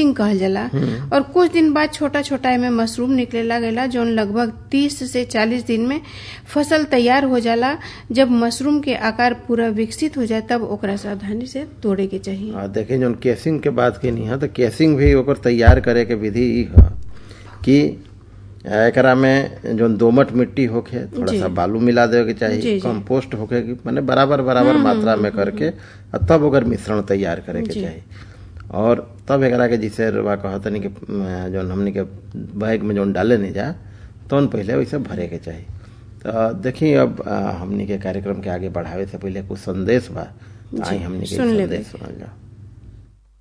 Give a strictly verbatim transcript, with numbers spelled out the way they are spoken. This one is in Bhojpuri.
केसिंग कहल जाला। और कुछ दिन बाद छोटा छोटा एमे मशरूम निकले लागेला जौन लगभग तीस से चालीस दिन में फसल तैयार हो जाला। जब मशरूम के आकार पूरा विकसित हो जाए तब ओकरा सावधानी से तोड़े के चाहिए। देखिए जौन केसिंग के बात कही है तो केसिंग भी ओकर तैयार करे के विधि ई है कि एकरा में जो दोमट मिट्टी होके थोड़ा सा बालू मिला देवे के चाहिए, कंपोस्ट होके माने बराबर बराबर मात्रा में करके तब ओकर मिश्रण तैयार करे के चाहिए। और तब एकरा के जिसे रुआ कहत नहीं कि जो हमनी के बैग में जो डाले नहीं जा तो पहले वैसे भरे के चाहिए। तो देखिए अब हमनी के कार्यक्रम के आगे बढ़ावे से पहले कुछ संदेश बा, आई हमनी के संदेश सुन जाओ।